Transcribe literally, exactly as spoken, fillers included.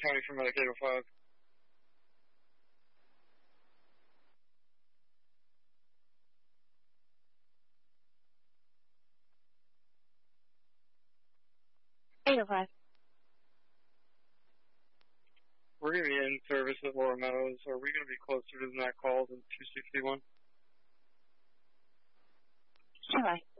County for Medic eight oh five. eight oh five. We're going to be in service at Laura Meadows. Are we going to be closer to that call than two sixty-one? Sure.